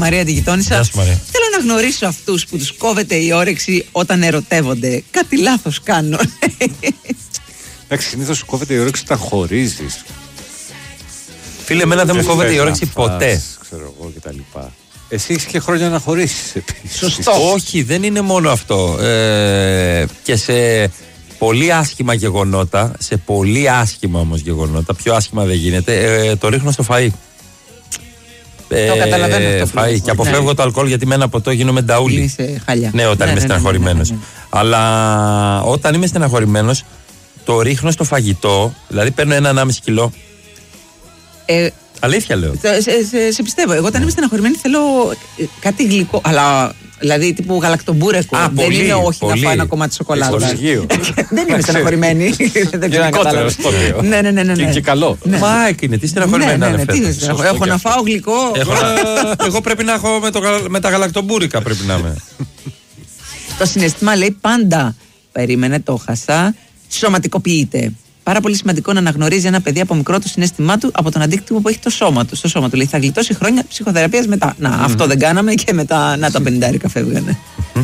Μαρία τη γειτόνισσα. Θέλω να γνωρίσω αυτούς που τους κόβεται η όρεξη όταν ερωτεύονται. Κάτι λάθος κάνω. Εντάξει, συνήθως σου κόβεται η όρεξη όταν χωρίζεις. Φίλε, εμένα δεν μου κόβεται η όρεξη ποτέ. Ξέρω εγώ κτλ. Εσύ έχεις και χρόνια να χωρίσεις επίσης. Σωστό. Όχι, δεν είναι μόνο αυτό. Και σε πολύ άσχημα γεγονότα, σε πολύ άσχημα όμως γεγονότα, πιο άσχημα δεν γίνεται, το ρίχνω στο φαΐ. Το καταλαβαίνω αυτό. Φαΐ. Και αποφεύγω το αλκοόλ γιατί με ένα ποτό γίνομαι νταούλη. Είσαι χαλιά. Ναι, όταν είμαι στεναχωρημένος. Αλλά όταν είμαι στεναχωρημένος, το ρίχνω στο φαγητό, δηλαδή παίρνω 1,5 κιλό. Αλήθεια λέω. Σε πιστεύω. Εγώ όταν είμαι στεναχωρημένη θέλω κάτι γλυκό. Αλλά δηλαδή τύπου γαλακτομπούρεκο. Δεν είναι όχι να φάω ένα κομμάτι σοκολάτα. Δεν είμαι στεναχωρημένη. Δεν ξέρω αν κατάλαβα. Ναι. Και καλό. Μάικ είναι, τι στεναχωρημένη να είναι φέτος. Έχω να φάω γλυκό. Εγώ πρέπει να έχω με τα γαλακτομπούρικα πρέπει να είμαι. Το συναίσθημα λέει πάντα. Περίμενε, το χασά. Σωματικοποιείται. Πάρα πολύ σημαντικό να αναγνωρίζει ένα παιδί από μικρό το συναίσθημά του από τον αντίκτυπο που έχει το σώμα του. Στο σώμα του λέει θα γλιτώσει χρόνια ψυχοθεραπείας μετά. Να, αυτό δεν κάναμε και μετά να τα 50 φεύγανε.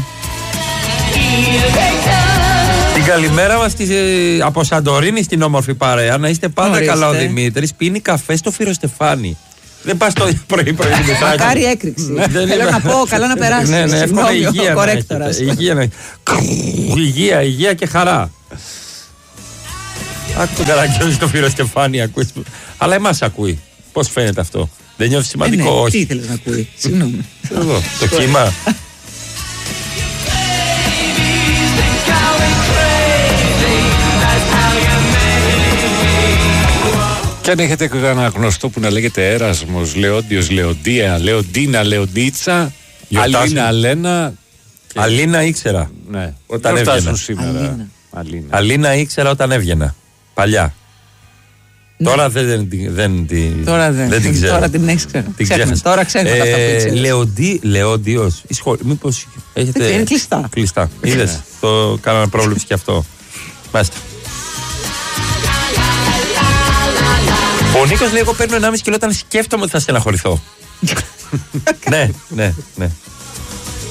Την καλημέρα μας από Σαντορίνη στην όμορφη παρέα. Να είστε πάντα καλά. Ο Δημήτρης πίνει καφέ στο Φυροστεφάνι. Δεν πας το πρωί-πρωί. Μακάρι έκρηξη. Θέλω να πω, καλά να περάσει. Ναι, εύχομαι υγεία και χαρά. Άκου τον Καραγκιόζη στο Φυροστεφάνι, ακούεις. Αλλά εμάς ακούει. Πώς φαίνεται αυτό? Δεν νιώθει σημαντικό? Ναι, όχι. τι ήθελες να ακούει? Συγγνώμη. Εδώ, το κύμα. Και αν έχετε ένα γνωστό που να λέγεται Έρασμος, Λεόντιος, Λεοντία, Λεοντίνα, Λεοντίτσα, Αλίνα, Αλένα. Αλίνα ήξερα. Ναι, όταν έβγαινα. σήμερα. Αλίνα ήξερα όταν έβγαινα. Παλιά. Ναι. Τώρα δεν την ξέρω. Τώρα την έχεις ξέχασα. Τώρα ξέρω αυτά που ήξερες. Λεόντιος. Μήπως έχετε... Είναι κλειστά. Κλειστά. Είδες, το κάναμε πρόβλεψη και αυτό. Μάλιστα. Ο Νίκος λέει εγώ παίρνω 1,5 κιλό όταν σκέφτομαι ότι θα στεναχωρηθώ. Ναι.